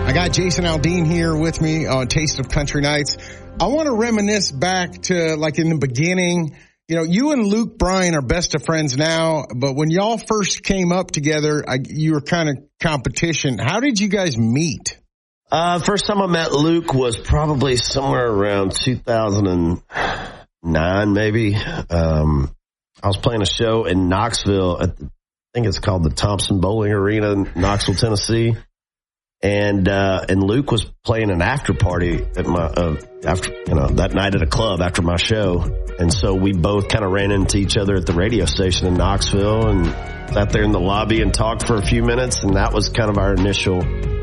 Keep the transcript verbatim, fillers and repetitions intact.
I got Jason Aldean here with me on Taste of Country Nights. I want to reminisce back to like in the beginning. You know, you and Luke Bryan are best of friends now, but when y'all first came up together, I, you were kind of competition. How did you guys meet? Uh, first time I met Luke was probably somewhere around two thousand nine, maybe. Um, I was playing a show in Knoxville at the, I think it's called the Thompson Bowling Arena in Knoxville, Tennessee. And, uh, and Luke was playing an after party at my, uh, after, you know, that night at a club after my show. And so we both kind of ran into each other at the radio station in Knoxville and sat there in the lobby and talked for a few minutes. And that was kind of our initial